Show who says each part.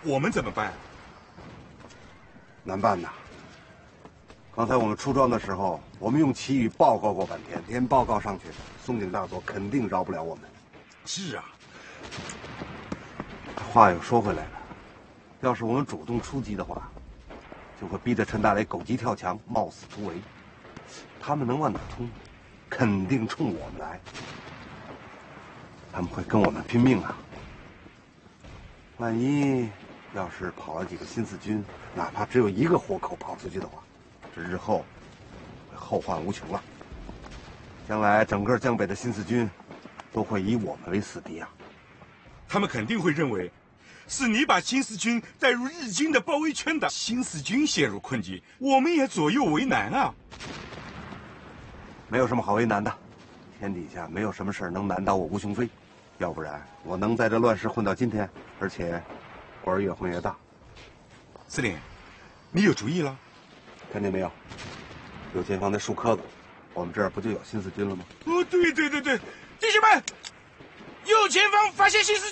Speaker 1: 我们怎么办？
Speaker 2: 难办呐。刚才我们出庄的时候，我们用旗语报告过半天，连报告上去，松井大佐肯定饶不了我们。
Speaker 1: 是啊。
Speaker 2: 话又说回来了，要是我们主动出击的话，就会逼得陈大雷狗急跳墙，冒死突围。他们能往哪冲？肯定冲我们来。他们会跟我们拼命啊！万一要是跑了几个新四军，哪怕只有一个活口跑出去的话，这日后会后患无穷了。将来整个江北的新四军都会以我们为死敌啊！
Speaker 1: 他们肯定会认为，是你把新四军带入日军的包围圈的，新四军陷入困境，我们也左右为难啊！
Speaker 2: 没有什么好为难的，天底下没有什么事能难倒我吴雄飞，要不然我能在这乱世混到今天，而且官儿越混越大。
Speaker 1: 司令，你有主意了？
Speaker 2: 看见没有？右前方那树棵子，我们这儿不就有新四军了吗？
Speaker 1: 哦，对，弟兄们，右前方发现新四军。